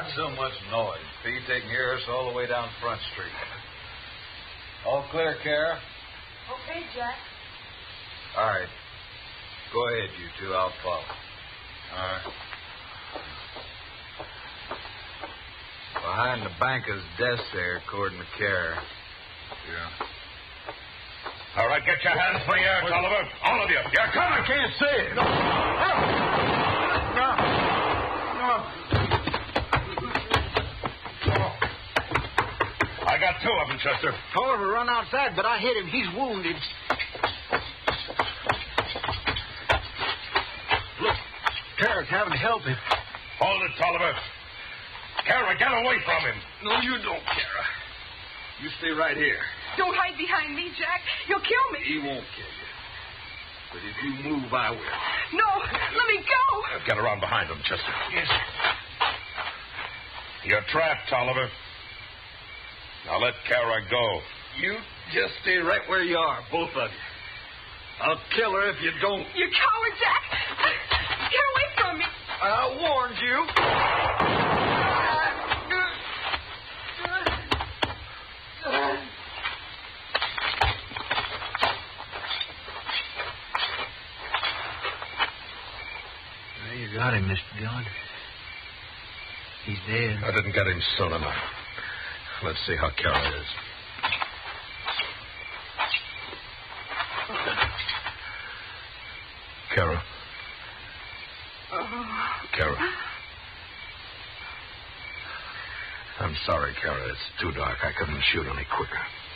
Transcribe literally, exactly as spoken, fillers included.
Not so much noise. Pete, they can hear us all the way down Front Street. All clear, Kara? Okay, Jack. All right. Go ahead, you two. I'll follow. All right. Behind the banker's desk there, according to Kara. Yeah. All right, get your hands for the air, Tolliver. All of you. You're coming. I can't see it. No. No. I got two of them, Chester. Tolliver run outside, but I hit him. He's wounded. Look, Kara's having to help him. Hold it, Tolliver. Kara, get away from him. No, you don't, Kara. You stay right here. Don't hide behind me, Jack. You'll kill me. He won't kill you. But if you move, I will. No, let me go. Get around behind him, Chester. Yes. You're trapped, Tolliver. Now let Kara go. You just stay right where you are, both of you. I'll kill her if you don't. You coward, Jack. Get away from me. I warned you. Well, you got him, Mister Dillon. He's dead. I didn't get him soon enough. Let's see how Kara is. Kara. Oh. Kara. I'm sorry, Kara. It's too dark. I couldn't shoot any quicker.